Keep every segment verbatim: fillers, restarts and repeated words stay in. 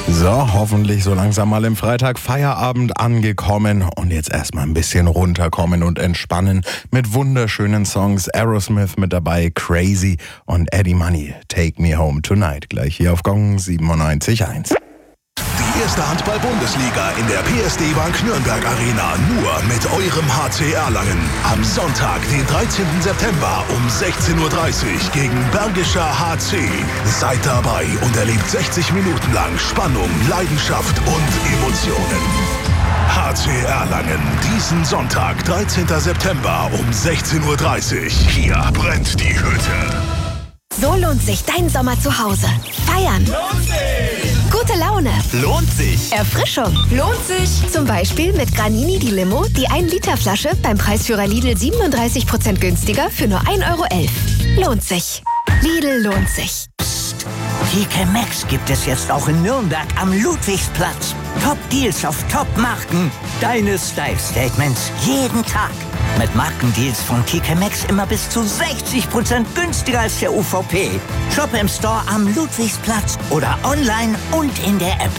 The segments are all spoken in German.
So, hoffentlich so langsam mal im Freitag-Feierabend angekommen und jetzt erstmal ein bisschen runterkommen und entspannen mit wunderschönen Songs. Aerosmith mit dabei, Crazy und Eddie Money, Take Me Home Tonight. Gleich hier auf Gong siebenundneunzig Komma eins. Die erste Handball-Bundesliga in der P S D Bank Nürnberg Arena, nur mit eurem H C Erlangen. Am Sonntag, den dreizehnten September um sechzehn Uhr dreißig gegen Bergischer H C. Seid dabei und erlebt sechzig Minuten lang Spannung, Leidenschaft und Emotionen. H C Erlangen, diesen Sonntag, dreizehnten September um sechzehn Uhr dreißig. Hier brennt die Hütte. So lohnt sich dein Sommer zu Hause. Feiern. Lohnt sich. Gute Laune. Lohnt sich. Erfrischung. Lohnt sich. Zum Beispiel mit Granini die Limo, die ein Liter Flasche beim Preisführer Lidl siebenunddreißig Prozent günstiger für nur ein Euro elf. Lohnt sich. Lidl lohnt sich. Psst. T K Maxx gibt es jetzt auch in Nürnberg am Ludwigsplatz. Top-Deals auf Top-Marken. Deine Style-Statements jeden Tag. Mit Markendeals von T K Maxx immer bis zu sechzig Prozent günstiger als der U V P. Shoppe im Store am Ludwigsplatz oder online und in der App.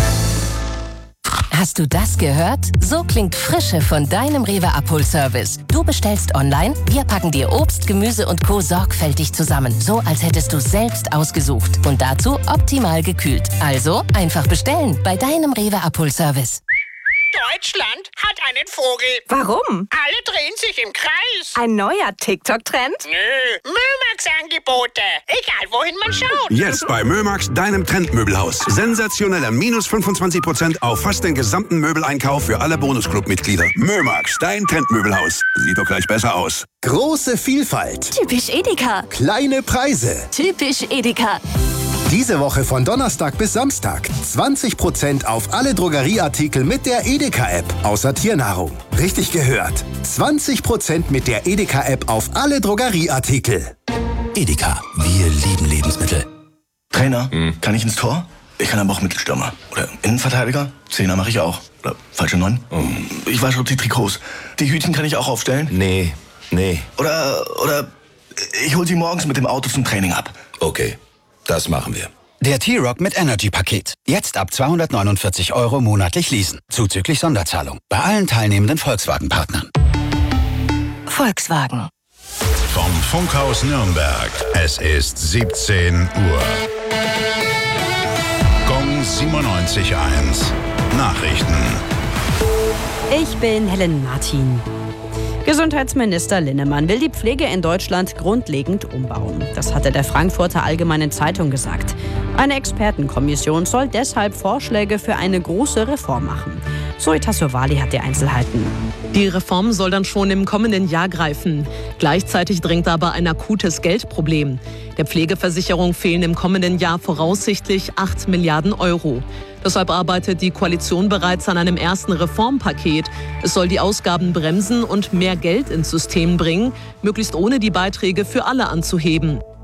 Hast du das gehört? So klingt Frische von deinem Rewe Abholservice. Du bestellst online, wir packen dir Obst, Gemüse und Co. sorgfältig zusammen. So, als hättest du selbst ausgesucht. Und dazu optimal gekühlt. Also einfach bestellen bei deinem Rewe Abholservice. Deutschland hat einen Vogel. Warum? Alle drehen sich im Kreis. Ein neuer TikTok-Trend? Nö, Mömax-Angebote. Egal, wohin man schaut. Jetzt bei Mömax, deinem Trendmöbelhaus. Sensationeller minus fünfundzwanzig Prozent auf fast den gesamten Möbeleinkauf für alle Bonusclub-Mitglieder. Mömax, dein Trendmöbelhaus. Sieht doch gleich besser aus. Große Vielfalt. Typisch Edeka. Kleine Preise. Typisch Edeka. Diese Woche von Donnerstag bis Samstag zwanzig Prozent auf alle Drogerieartikel mit der Edeka-App, außer Tiernahrung. Richtig gehört. zwanzig Prozent mit der Edeka-App auf alle Drogerieartikel. Edeka, wir lieben Lebensmittel. Trainer, hm. kann ich ins Tor? Ich kann aber auch Mittelstürmer. Oder Innenverteidiger? Zehner mache ich auch. Oder falsche Neun? Oh. Ich wasche die Trikots. Die Hütchen kann ich auch aufstellen? Nee, nee. Oder, oder ich hol sie morgens mit dem Auto zum Training ab. Okay. Das machen wir. Der T-Rock mit Energy-Paket. Jetzt ab zweihundertneunundvierzig Euro monatlich leasen. Zuzüglich Sonderzahlung. Bei allen teilnehmenden Volkswagen-Partnern. Volkswagen. Vom Funkhaus Nürnberg. Es ist siebzehn Uhr. Gong siebenundneunzig Komma eins. Nachrichten. Ich bin Helen Martin. Gesundheitsminister Linnemann will die Pflege in Deutschland grundlegend umbauen. Das hatte der Frankfurter Allgemeinen Zeitung gesagt. Eine Expertenkommission soll deshalb Vorschläge für eine große Reform machen. Zoe Tassovali hat die Einzelheiten. Die Reform soll dann schon im kommenden Jahr greifen. Gleichzeitig drängt aber ein akutes Geldproblem. Der Pflegeversicherung fehlen im kommenden Jahr voraussichtlich acht Milliarden Euro. Deshalb arbeitet die Koalition bereits an einem ersten Reformpaket. Es soll die Ausgaben bremsen und mehr Geld ins System bringen, möglichst ohne die Beiträge für alle anzuheben.